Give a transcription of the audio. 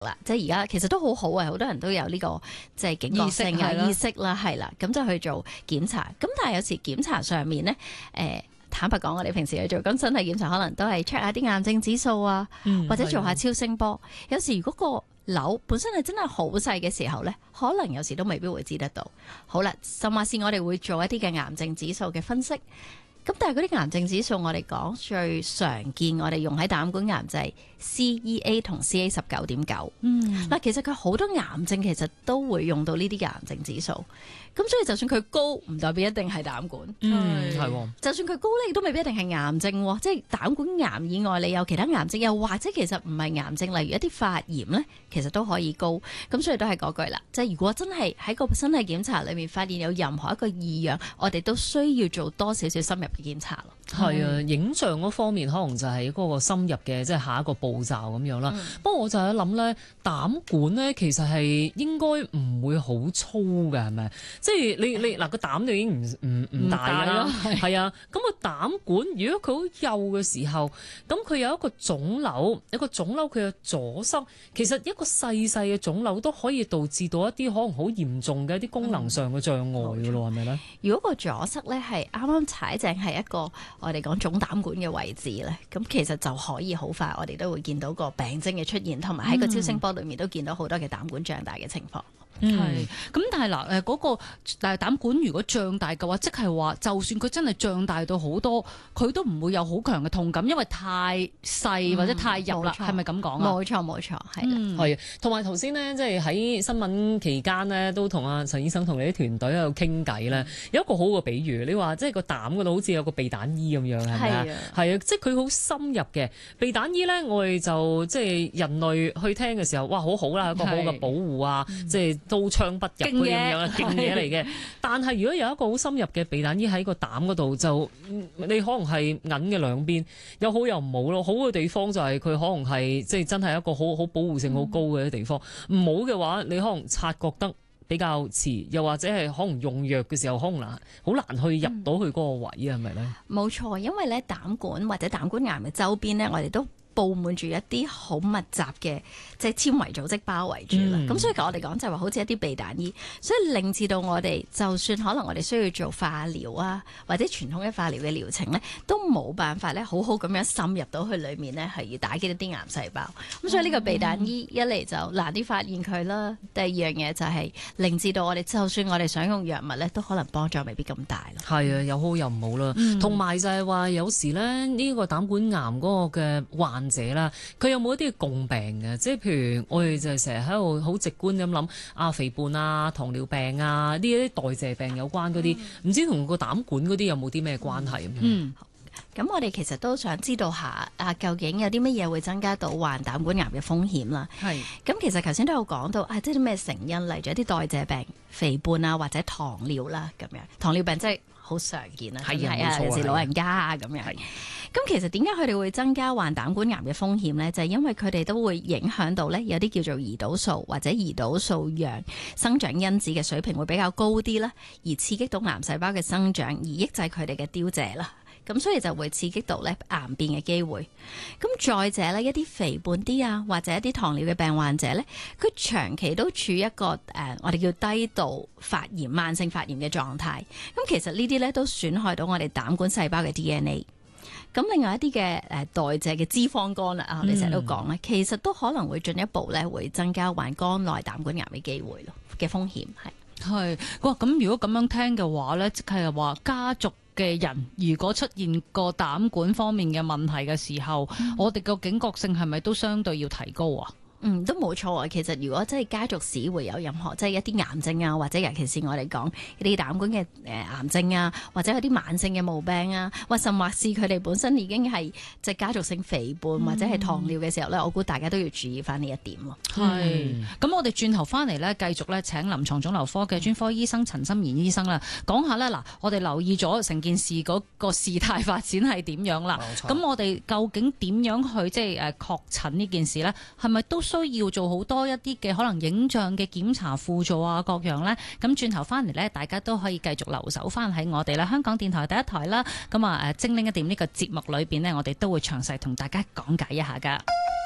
啦，即係而家其實都好好啊，好多人都有呢個即係警覺性嘅意識啦，係啦，咁就去做檢查。咁但係有時檢查上面咧，坦白講，我哋平時去做咁身體檢查，可能都係 check 下啲癌症指數啊，或者做下超聲波。有時如果個瘤本身係真係好細嘅時候咧，可能有時都未必會知得到。好啦，甚至我哋會做一啲嘅癌症指數嘅分析。咁但係嗰啲癌症指數，我哋講最常見，我哋用喺膽管癌就係 CEA 同 CA19.9。嗱，其實佢好多癌症其實都會用到呢啲嘅癌症指數。咁所以就算佢高，唔代表一定係膽管。 係。 就算佢高咧，亦都未必一定係癌症。即係膽管癌以外，你有其他癌症，又或者其實唔係癌症，例如一啲發炎咧，其實都可以高。咁所以都係嗰句啦，即係如果真係喺個身體檢查裏面發現有任何一個異樣，我哋都需要做多少少深入嘅檢查咯。 係啊，影像嗰方面可能就係嗰個深入嘅，即係下一個步驟咁樣啦。不過我就係諗咧，膽管咧其實係應該唔會好粗㗎，係咪？即係你嗱個膽就已經唔大啦，係啊。咁個膽管如果佢好幼嘅時候，咁佢有一個腫瘤，佢嘅阻塞，其實一個細嘅腫瘤都可以導致到一啲可能好嚴重嘅一啲功能上嘅障礙㗎咯，係咪咧？ 如果個阻塞咧係啱啱踩正係一個我哋講總膽管嘅位置咧，咁其實就可以好快，我哋都會見到個病徵嘅出現，同埋喺個超聲波裏面都見到好多嘅膽管脹大嘅情況。 係，咁但係嗱，嗰個膽管如果脹大嘅話，即係話，就算佢真係脹大到好多，佢都唔會有好強嘅痛感，因為太細或者太入啦，係咪咁講啊？ 冇錯，係啦。 係，同埋頭先呢，即係喺新聞期間呢，都同阿陳醫生同你啲團隊喺度傾偈咧，有一個好嘅比喻，你話即係個膽嗰度好似有個避彈衣咁樣，係咪啊？係啊，即係佢好深入嘅避彈衣咧，我哋就即係人類去聽嘅時候，哇，好好啦，一個好嘅保護啊，即係刀槍不入嗰啲咁樣勁嘢嚟嘅。但係如果有一個好深入嘅避彈衣喺個膽嗰度，就你可能係銀嘅兩邊，有好有唔好咯。好嘅地方就係佢可能係即係真係一個好保護性好高嘅地方，唔好嘅話，你可能察覺得比較遲，又或者係可能用藥嘅時候，可能好難去入到去嗰個位啊，係咪咧？ 冇錯，因為咧膽管或者膽管癌嘅周邊咧，我哋都佈滿住一啲好密集嘅即係纖維組織包圍住啦。咁所以我哋講就係話好似一啲避彈衣，所以令至到我哋就算可能我哋需要做化療啊，或者傳統嘅化療嘅療程咧，都冇辦法咧好好咁樣滲入到去裏面咧，係要打擊一啲癌細胞。咁所以呢個避彈衣一嚟就難啲發現佢啦，第二樣嘢就係令至到我哋就算我哋想用藥物咧，都可能幫助未必咁大咯。 係啊，有好有唔好啦。同埋就係話有時咧呢個膽管癌嗰個嘅患者啦，佢有冇一啲嘅共病嘅？即係譬如我哋就成日喺度好直觀咁諗肥胖啊、糖尿病啊呢啲代謝病有關嗰啲，唔知同個膽管嗰啲有冇啲咩關係？ 咁我哋其實都想知道下究竟有啲乜嘢會增加到患膽管癌嘅風險啦。咁其實頭先都有講到即係啲咩成因，例如一啲代謝病、肥胖啊，或者糖尿啦咁樣。糖尿病真係好常見啦，係啊，尤其是老人家啊咁樣。咁其實點解佢哋會增加患膽管癌嘅風險呢？就係因為佢哋都會影響到呢，有啲叫做胰島素或者胰島素樣生長因子嘅水平會比較高啲啦，而刺激到癌細胞嘅生長，而抑制佢哋嘅凋謝啦。咁所以就會刺激到咧癌變嘅機會。咁再者呢，一啲肥胖啲啊，或者一啲糖尿嘅病患者呢，佢長期都處於一個我哋叫低度發炎、慢性發炎嘅狀態。咁其實呢啲呢都損害到我哋膽管細胞嘅 DNA。咁另外一啲嘅代謝嘅脂肪肝啦，我哋成日都講咧，其實都可能會進一步咧會增加患肝內膽管癌嘅機會咯嘅風險係。 哇！咁如果咁樣聽嘅話咧，即係話家族嘅人如果出現個膽管方面嘅問題嘅時候，我哋個警覺性係咪都相對要提高啊？ 都冇錯啊！其實如果真係家族史會有任何即係一啲癌症啊，或者尤其是我哋講一啲膽管嘅癌症啊，或者有啲慢性嘅毛病啊，或甚或是佢哋本身已經係即係家族性肥胖或者係糖尿嘅時候咧，我估大家都要注意翻呢一點咯。 咁我哋轉頭翻嚟咧，繼續咧請臨床腫瘤科嘅專科醫生陳心妍醫生啦，講下咧嗱，我哋留意咗成件事嗰個事態發展係點樣啦。咁我哋究竟點樣去即係確診呢件事咧？係咪都需要做好多一啲嘅可能影像嘅檢查輔助啊各樣呢？咁轉頭翻嚟呢，大家都可以繼續留守翻喺我哋啦，香港電台第一台啦。咁精靈一點呢個節目裏邊呢，我哋都會詳細同大家講解一下噶。